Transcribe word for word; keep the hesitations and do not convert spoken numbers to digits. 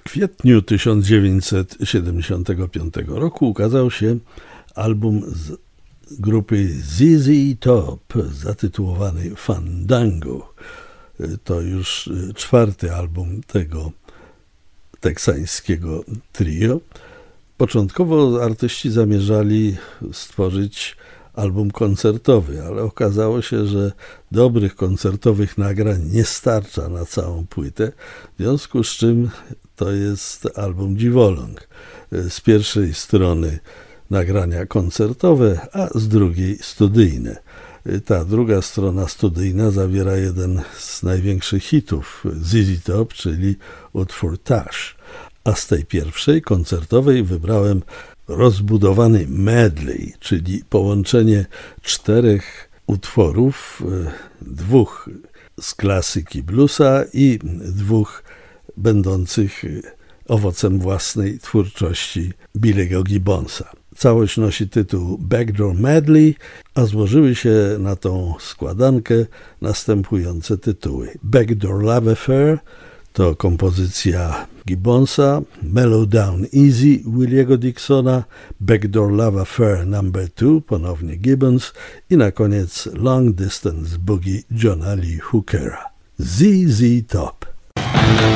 kwietniu tysiąc dziewięćset siedemdziesiątego piątego roku ukazał się album z grupy Z Z Top zatytułowany Fandango. To już czwarty album tego teksańskiego trio. Początkowo artyści zamierzali stworzyć album koncertowy, ale okazało się, że dobrych koncertowych nagrań nie starcza na całą płytę, w związku z czym to jest album dziwoląg. Z pierwszej strony nagrania koncertowe, a z drugiej studyjne. Ta druga strona studyjna zawiera jeden z największych hitów Z Z Top, czyli utwór Tash. A z tej pierwszej, koncertowej, wybrałem rozbudowany medley, czyli połączenie czterech utworów, dwóch z klasyki bluesa i dwóch będących owocem własnej twórczości Billy'ego Gibbonsa. Całość nosi tytuł Backdoor Medley, a złożyły się na tą składankę następujące tytuły. Backdoor Love Affair to kompozycja Gibbonsa, Mellow Down Easy Williego Dixona, Backdoor Love Affair numer dwa, ponownie Gibbons i na koniec Long Distance Boogie Johna Lee Hookera. Z Z Top.